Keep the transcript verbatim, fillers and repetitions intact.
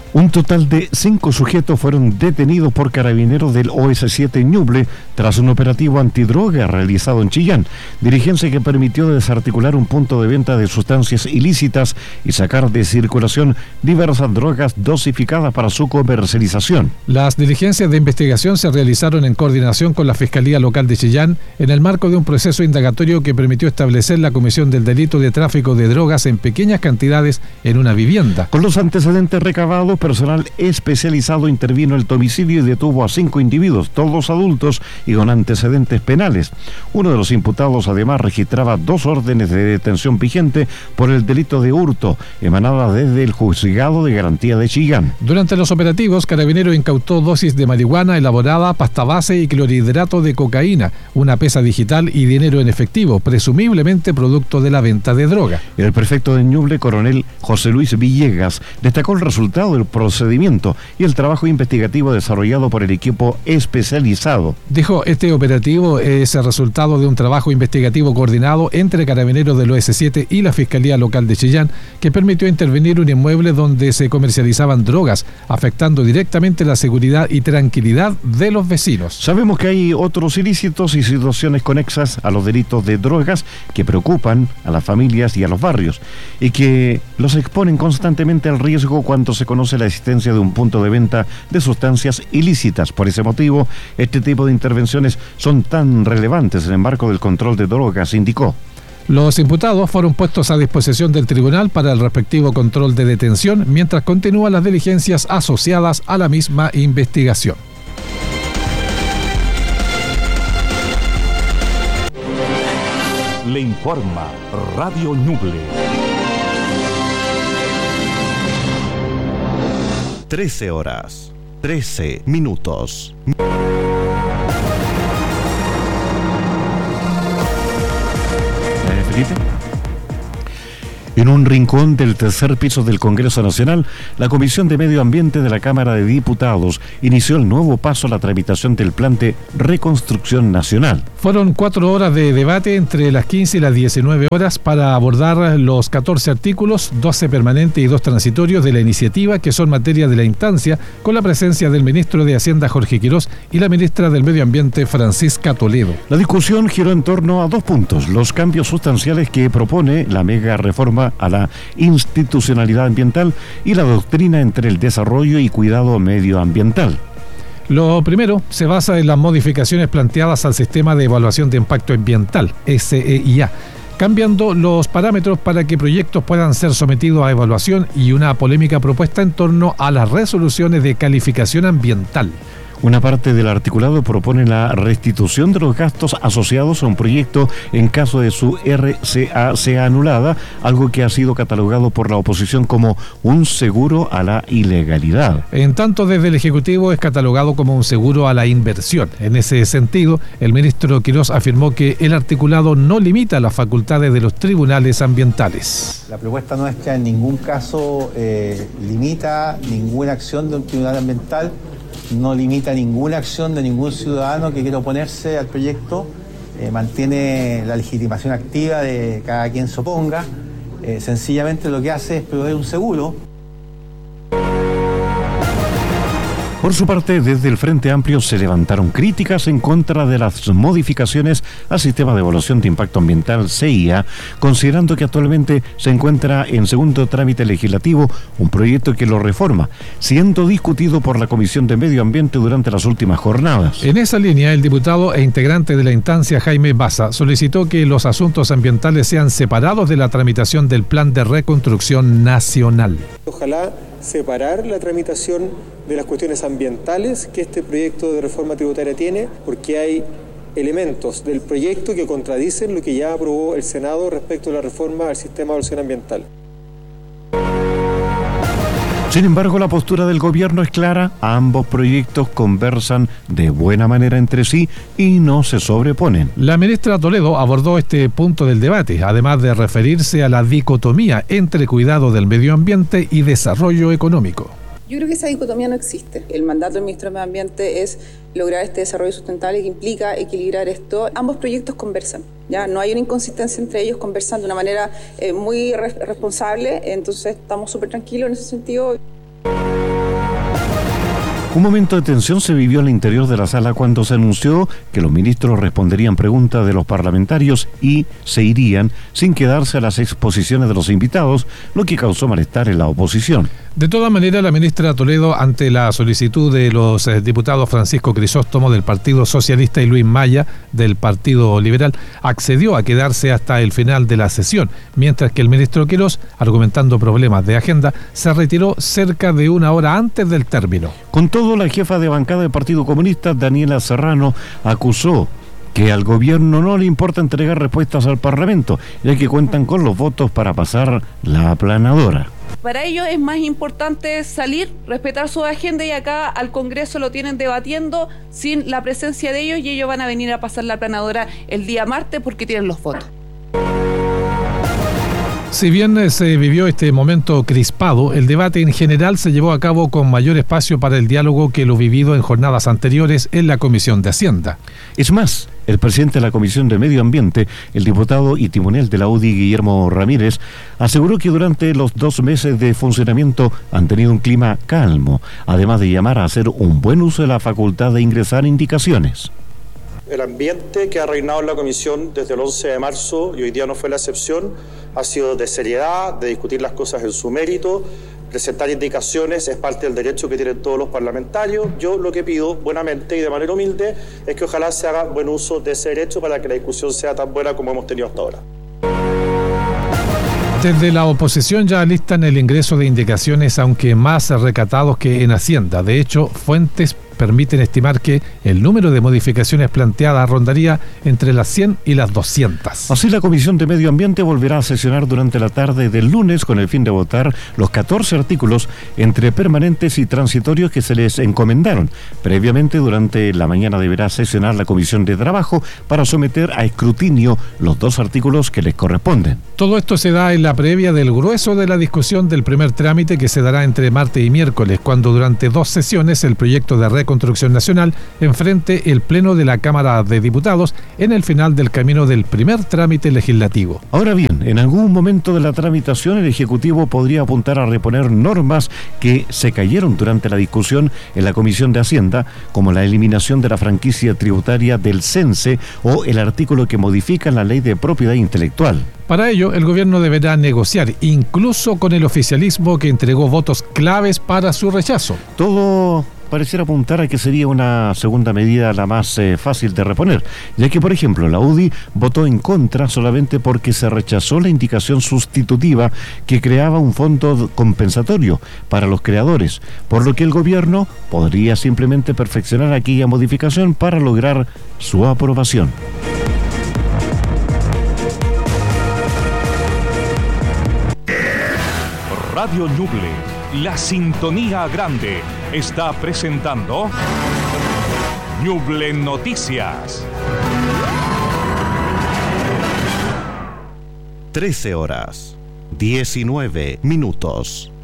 Un total de cinco sujetos fueron detenidos por carabineros del O S siete Ñuble tras un operativo antidroga realizado en Chillán, diligencia que permitió desarticular un punto de venta de sustancias ilícitas y sacar de circulación diversas drogas dosificadas para su comercialización. Las diligencias de investigación se realizaron en coordinación con la Fiscalía Local de Chillán en el marco de un proceso indagatorio que permitió establecer la comisión del delito de tráfico de drogas en pequeñas cantidades en una vivienda. Con los antecedentes recabados, personal especializado intervino el domicilio y detuvo a cinco individuos, todos adultos y con antecedentes penales. Uno de los imputados además registraba dos órdenes de detención vigente por el delito de hurto, emanada desde el Juzgado de Garantía de Chillán. Durante los operativos, Carabineros incautó dosis de marihuana elaborada, pasta base y clorhidrato de cocaína, una pesa digital y dinero en efectivo, presumiblemente producto de la venta de droga. El prefecto de Ñuble, coronel José Luis Villegas, destacó el resultado del procedimiento y el trabajo investigativo desarrollado por el equipo especializado. Dijo, este operativo es el resultado de un trabajo investigativo coordinado entre Carabineros del O S siete y la Fiscalía Local de Chillán, que permitió intervenir un inmueble donde se comercializaban drogas, afectando directamente la seguridad y tranquilidad de los vecinos. Sabemos que hay otros ilícitos y situaciones conexas a los delitos de drogas que preocupan a las familias y a los barrios y que los exponen constantemente al riesgo cuando se conoce la existencia de un punto de venta de sustancias ilícitas. Por ese motivo, este tipo de intervenciones son tan relevantes en el marco del control de drogas, indicó. Los imputados fueron puestos a disposición del tribunal para el respectivo control de detención mientras continúan las diligencias asociadas a la misma investigación. Le informa Radio Ñuble. trece horas, trece minutos. Felipe. En un rincón del tercer piso del Congreso Nacional, la Comisión de Medio Ambiente de la Cámara de Diputados inició el nuevo paso a la tramitación del Plan de Reconstrucción Nacional. Fueron cuatro horas de debate entre las quince y las diecinueve horas para abordar los catorce artículos, doce permanentes y dos transitorios de la iniciativa que son materia de la instancia, con la presencia del ministro de Hacienda Jorge Quirós y la ministra del Medio Ambiente Francisca Toledo. La discusión giró en torno a dos puntos: los cambios sustanciales que propone la mega reforma a la institucionalidad ambiental y la doctrina entre el desarrollo y cuidado medioambiental. Lo primero se basa en las modificaciones planteadas al sistema de evaluación de impacto ambiental, S E I A, cambiando los parámetros para que proyectos puedan ser sometidos a evaluación y una polémica propuesta en torno a las resoluciones de calificación ambiental. Una parte del articulado propone la restitución de los gastos asociados a un proyecto en caso de su R C A sea anulada, algo que ha sido catalogado por la oposición como un seguro a la ilegalidad. En tanto, desde el Ejecutivo es catalogado como un seguro a la inversión. En ese sentido, el ministro Quirós afirmó que el articulado no limita las facultades de los tribunales ambientales. La propuesta nuestra en ningún caso eh, limita ninguna acción de un tribunal ambiental, no limita ninguna acción de ningún ciudadano que quiera oponerse al proyecto, eh, mantiene la legitimación activa de cada quien se oponga, eh, sencillamente lo que hace es proveer un seguro. Por su parte, desde el Frente Amplio se levantaron críticas en contra de las modificaciones al sistema de evaluación de impacto ambiental C I A, considerando que actualmente se encuentra en segundo trámite legislativo un proyecto que lo reforma, siendo discutido por la Comisión de Medio Ambiente durante las últimas jornadas. En esa línea, el diputado e integrante de la instancia, Jaime Baza, solicitó que los asuntos ambientales sean separados de la tramitación del Plan de Reconstrucción Nacional. Ojalá separar la tramitación de las cuestiones ambientales que este proyecto de reforma tributaria tiene, porque hay elementos del proyecto que contradicen lo que ya aprobó el Senado respecto a la reforma al sistema de evaluación ambiental. Sin embargo, la postura del gobierno es clara: ambos proyectos conversan de buena manera entre sí y no se sobreponen. La ministra Toledo abordó este punto del debate, además de referirse a la dicotomía entre cuidado del medio ambiente y desarrollo económico. Yo creo que esa dicotomía no existe. El mandato del ministro de Medio Ambiente es lograr este desarrollo sustentable que implica equilibrar esto. Ambos proyectos conversan, ya no hay una inconsistencia entre ellos, conversan de una manera eh, muy re- responsable, entonces estamos súper tranquilos en ese sentido. Un momento de tensión se vivió al interior de la sala cuando se anunció que los ministros responderían preguntas de los parlamentarios y se irían sin quedarse a las exposiciones de los invitados, lo que causó malestar en la oposición. De todas maneras, la ministra Toledo, ante la solicitud de los eh, diputados Francisco Crisóstomo del Partido Socialista y Luis Maya del Partido Liberal, accedió a quedarse hasta el final de la sesión, mientras que el ministro Quirós, argumentando problemas de agenda, se retiró cerca de una hora antes del término. Con todo, la jefa de bancada del Partido Comunista, Daniela Serrano, acusó que al gobierno no le importa entregar respuestas al Parlamento, ya que cuentan con los votos para pasar la aplanadora. Para ellos es más importante salir, respetar su agenda, y acá al Congreso lo tienen debatiendo sin la presencia de ellos, y ellos van a venir a pasar la aplanadora el día martes porque tienen los votos. Si bien se vivió este momento crispado, el debate en general se llevó a cabo con mayor espacio para el diálogo que lo vivido en jornadas anteriores en la Comisión de Hacienda. Es más, el presidente de la Comisión de Medio Ambiente, el diputado y timonel de la U D I, Guillermo Ramírez, aseguró que durante los dos meses de funcionamiento han tenido un clima calmo, además de llamar a hacer un buen uso de la facultad de ingresar indicaciones. El ambiente que ha reinado en la comisión desde el once de marzo, y hoy día no fue la excepción, ha sido de seriedad, de discutir las cosas en su mérito. Presentar indicaciones es parte del derecho que tienen todos los parlamentarios. Yo lo que pido, buenamente y de manera humilde, es que ojalá se haga buen uso de ese derecho para que la discusión sea tan buena como hemos tenido hasta ahora. Desde la oposición ya alistan el ingreso de indicaciones, aunque más recatados que en Hacienda. De hecho, fuentes permiten estimar que el número de modificaciones planteadas rondaría entre las cien y las doscientas. Así, la Comisión de Medio Ambiente volverá a sesionar durante la tarde del lunes con el fin de votar los catorce artículos entre permanentes y transitorios que se les encomendaron. Previamente, durante la mañana deberá sesionar la Comisión de Trabajo para someter a escrutinio los dos artículos que les corresponden. Todo esto se da en la previa del grueso de la discusión del primer trámite, que se dará entre martes y miércoles, cuando durante dos sesiones el proyecto de Reconstrucción Nacional enfrente el Pleno de la Cámara de Diputados en el final del camino del primer trámite legislativo. Ahora bien, en algún momento de la tramitación el Ejecutivo podría apuntar a reponer normas que se cayeron durante la discusión en la Comisión de Hacienda, como la eliminación de la franquicia tributaria del CENSE o el artículo que modifica la Ley de Propiedad Intelectual. Para ello, el gobierno deberá negociar, incluso con el oficialismo, que entregó votos claves para su rechazo. Todo pareciera apuntar a que sería una segunda medida la más eh, fácil de reponer, ya que, por ejemplo, la U D I votó en contra solamente porque se rechazó la indicación sustitutiva que creaba un fondo compensatorio para los creadores, por lo que el gobierno podría simplemente perfeccionar aquella modificación para lograr su aprobación. Radio Ñuble, la sintonía grande, está presentando Ñuble Noticias. trece horas, diecinueve minutos.